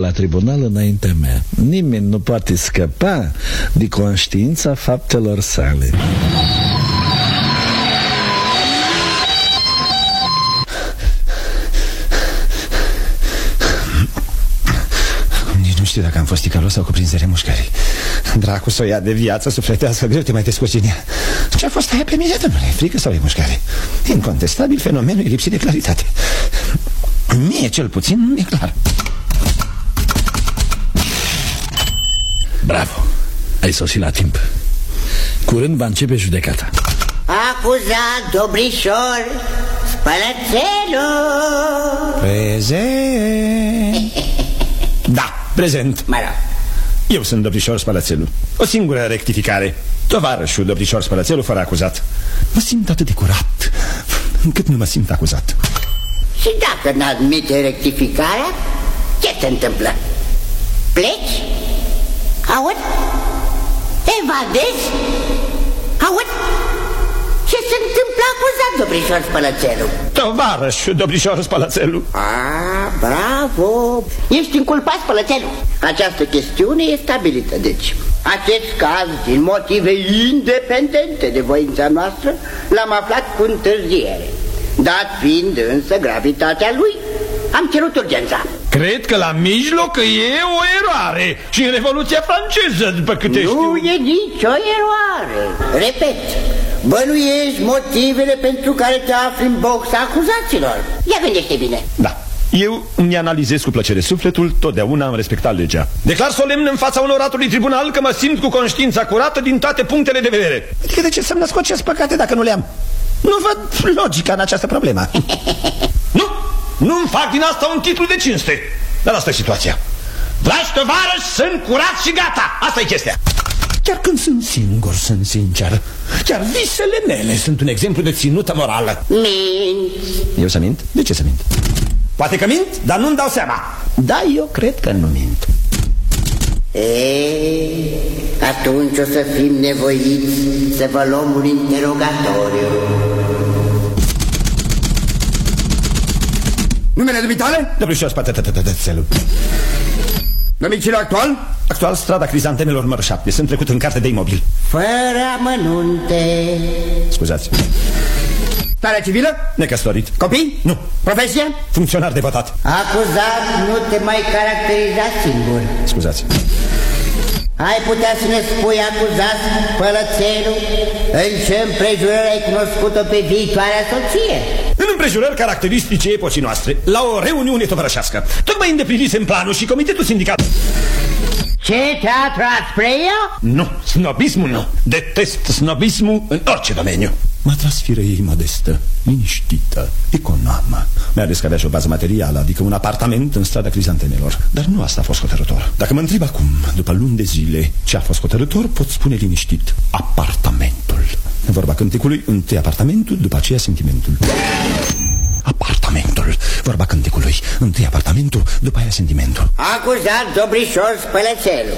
la tribunal înaintea mea. Nimeni nu poate scăpa de conștiința faptelor sale. Nici nu știu dacă am fost ticălos sau cuprinzere mușcării. Dracu să o ia de viață sufletească, greu te mai descurci din ea. Ce-a fost aia pe mine, domnule? Frică sau e mușcare? Incontestabil, fenomenul e lipsit de claritate. Mie, cel puțin, nu e clar. Bravo, ai sosit la timp. Curând va începe judecata. Acuzat Dobrișor Spălățelu. Prezent. Da, prezent. Mă rog. Eu sunt Dobrișor Spălățelu. O singură rectificare. Tovarășul Dobrișor Spălățelu fără acuzat. Mă simt atât de curat încât nu mă simt acuzat. Și dacă n-admite rectificarea, ce se întâmplă? Pleci? Aud? Evadezi? Aud? Ce se întâmplă acuzat Dobrișor Spălățelu? Tovarășul Dobrișor Spălățelu. Bravo! Ești inculpat, Spălățelu. Această chestiune e stabilită, deci. Acest caz, din motive independente de voința noastră, l-am aflat cu întârziere. Dat fiind însă gravitatea lui, am cerut urgența. Cred că la mijloc e o eroare. Și în Revoluția franceză, după câte știu. Nu e nicio eroare. Repet, bănuiești motivele pentru care te afli în boxa acuzaților. Ia gândește bine. Da. Eu îmi analizez cu plăcere sufletul, totdeauna am respectat legea. Declar solemn în fața onoratului tribunal că mă simt cu conștiința curată din toate punctele de vedere. Adică de ce să-mi născocesc păcate dacă nu le-am? Nu văd logica în această problemă. Nu-mi fac din asta un titlu de cinste. Dar asta e situația. Dragi tovarăși, sunt curat și gata. Asta e chestia. Chiar când sunt singur, sunt sincer. Chiar visele mele sunt un exemplu de ținută morală. Minți. Eu să mint? De ce să mint? Poate că mint, dar nu-mi dau seama. Da, eu cred că nu mint. Atunci o să fim nevoiți să vă luăm un interogatoriu. Numele dumitale? Dobrișor Spălățelu. Domiciliul actual? Actual, strada Crizantemelor numărul 7. Sunt trecut în carte de imobil. Fără amănunte. Scuzați. Starea civilă? Necăsătorit. Copii? Nu. Profesie? Funcționar de votat. Acuzat, nu te mai caracteriza singur. Scuzați. Ai putea să ne spui, acuzat Spălățelu, în ce împrejurări ai cunoscut-o pe viitoarea soție? În împrejurări caracteristice epocii noastre, la o reuniune tovărășească. Tocmai îndeplinisem planul și comitetul sindical. Ce teatru ați preia? Nu, snobismul nu. Detest snobismul în orice domeniu. M-a tras firea ei modestă, liniștită, economă. Mi-a ales că avea și o bază materială, adică un apartament în strada Crizantemelor. Dar nu asta a fost hotărător. Dacă mă întreb acum, după luni de zile, ce a fost hotărător, pot spune liniștit: apartamentul. În vorba cântecului, întâi apartamentul, după aceea sentimentul. Apartamentul. Vorba cântecului, întâi apartamentul, după aia sentimentul. Acuzat Dobrișor Spălățelu,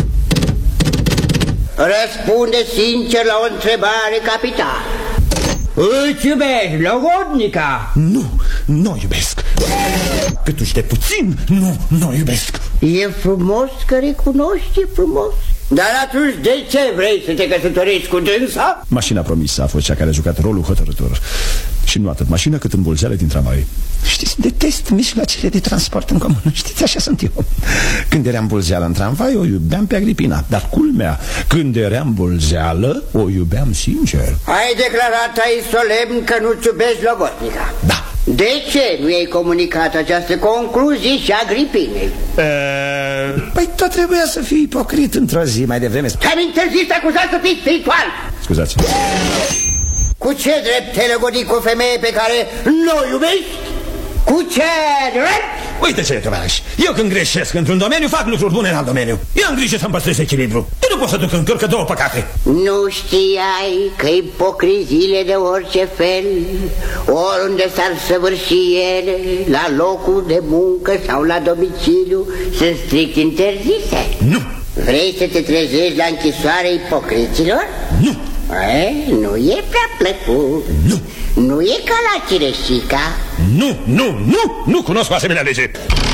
răspunde sincer la o întrebare capitală. Îți iubești logodnica? Nu iubesc. Câtuși de puțin, nu iubesc. E frumos că recunoști, e frumos. Dar atunci de ce vrei să te căsătorești cu dânsa? Mașina promisă a fost cea care a jucat rolul hotărător. Și nu atât mașina, cât îmbulzeala din tramvai. Știți, detest mijloacele de transport în comun. Știți, așa sunt eu. Când eram îmbulzeală în tramvai, o iubeam pe Agripina. Dar culmea, când eram îmbulzeală, o iubeam sincer. Ai declarat aici solemn că nu-ți iubești logodnica. Da. De ce nu ai comunicat această concluzie și Agripinei? Păi tot trebuia să fii ipocrit într-o zi mai devreme. Te-am interzis acuzat să fii spiritual. Scuzați. Cu ce drept te lăgodi cu o femeie pe care nu o iubești? Cu ce drept? Uite ce, tovarăși, eu când greșesc într-un domeniu, fac lucruri bune în alt domeniu. Eu am grijă să-mi păstrez echilibru. Tu nu poți să duc în cărcă două păcate. Nu știai că ipocriziile de orice fel, oriunde s-ar săvârși ele, la locul de muncă sau la domiciliu, sunt strict interzise? Nu. Vrei să te trezești la închisoare ipocriților? Nu. Nu e prea plăcut. Nu. Nu e ca la Cireșica. Nu cunosc o asemenea lege.